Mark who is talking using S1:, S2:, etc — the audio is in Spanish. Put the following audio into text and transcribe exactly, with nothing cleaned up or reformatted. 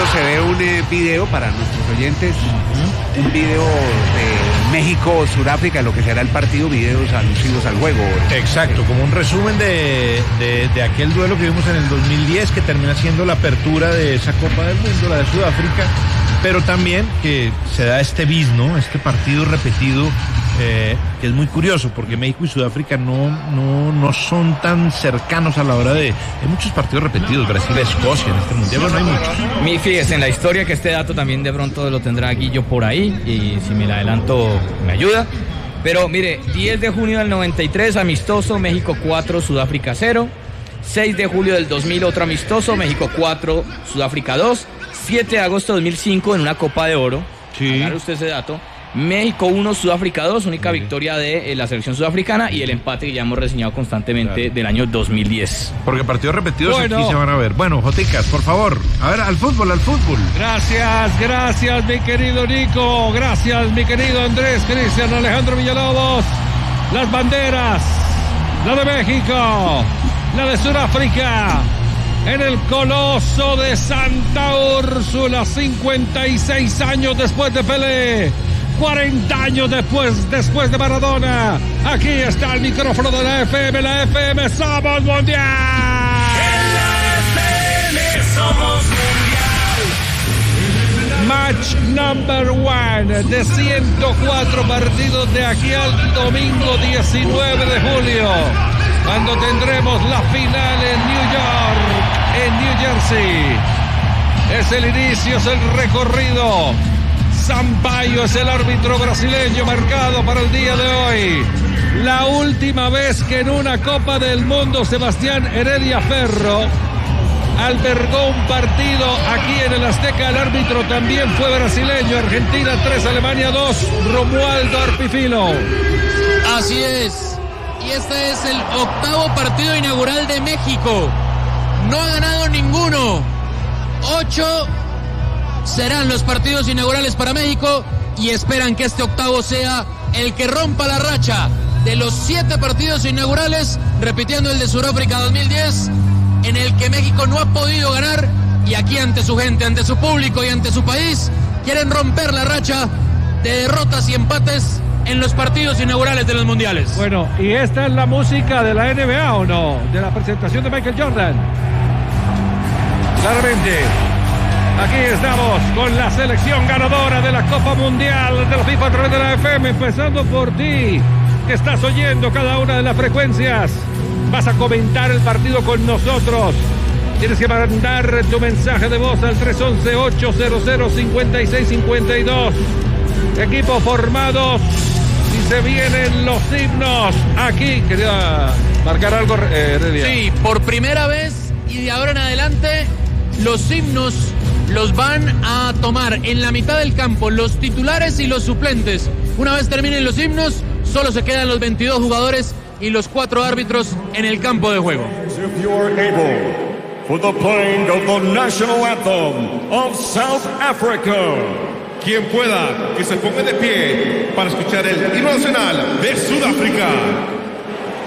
S1: se ve un eh, video para nuestros oyentes, uh-huh. un video de México-Sudáfrica, lo que será el partido, videos alusivos al juego.
S2: Exacto, como un resumen de, de, de aquel duelo que vimos en el dos mil diez, que termina siendo la apertura de esa Copa del Mundo, la de Sudáfrica, pero también que se da este bis, ¿no? Este partido repetido, eh, que es muy curioso, porque México y Sudáfrica no, no, no son tan cercanos a la hora de... Hay muchos partidos repetidos, Brasil, Escocia, en este mundial, bueno, no hay muchos.
S3: Mi, fíjese, en la historia que este dato también de pronto lo tendrá Guillo por ahí, y si me la adelanto me ayuda. Pero mire, diez de junio del noventa y tres, amistoso, México cuatro, Sudáfrica cero. seis de julio del dos mil, otro amistoso, México cuatro, Sudáfrica dos. siete de agosto de dos mil cinco, en una Copa de Oro,
S2: sí.
S3: Agarre usted ese dato, México uno, Sudáfrica dos, única sí. victoria de eh, la selección sudafricana, y el empate que ya hemos reseñado constantemente claro. del año dos mil diez.
S2: Porque partidos repetidos
S4: bueno.
S2: aquí se van a ver. Bueno, Joticas, por favor, a ver, al fútbol, al fútbol.
S4: Gracias, gracias, mi querido Nico, gracias, mi querido Andrés, Cristian, Alejandro Villalobos. Las banderas, la de México, la de Sudáfrica, en el Coloso de Santa Úrsula, cincuenta y seis años después de Pelé, cuarenta años después, después de Maradona. Aquí está el micrófono de la F M, la F M somos mundial.
S5: En la F M somos mundial.
S4: Match number one de ciento cuatro partidos de aquí al domingo diecinueve de julio, cuando tendremos la final en New York, en New Jersey. Es el inicio, es el recorrido. Sampaio es el árbitro brasileño marcado para el día de hoy. La última vez que en una Copa del Mundo Sebastián Heredia Ferro albergó un partido aquí en el Azteca, el árbitro también fue brasileño. Argentina tres, Alemania dos, Romualdo Arpifilo.
S6: Así es. Y este es el octavo partido inaugural de México. No ha ganado ninguno. Ocho serán los partidos inaugurales para México y esperan que este octavo sea el que rompa la racha de los siete partidos inaugurales, repitiendo el de Sudáfrica dos mil diez, en el que México no ha podido ganar, y aquí ante su gente, ante su público y ante su país, quieren romper la racha de derrotas y empates en los partidos inaugurales de los mundiales.
S4: Bueno, ¿y esta es la música de la N B A o no? De la presentación de Michael Jordan. Claramente. Aquí estamos con la selección ganadora de la Copa Mundial de la FIFA a través de la F M, empezando por ti, que estás oyendo cada una de las frecuencias. Vas a comentar el partido con nosotros. Tienes que mandar tu mensaje de voz al tres once, ochocientos, cincuenta y seis cincuenta y dos. Equipos formados y se vienen los himnos. Aquí, quería marcar algo, Heredia.
S6: Sí, por primera vez y de ahora en adelante, los himnos los van a tomar en la mitad del campo los titulares y los suplentes. Una vez terminen los himnos, solo se quedan los veintidós jugadores y los cuatro árbitros en el campo de juego.
S5: If you are able, for the playing of the national anthem of South Africa.
S7: Quien pueda, que se ponga de pie para escuchar el himno nacional de Sudáfrica.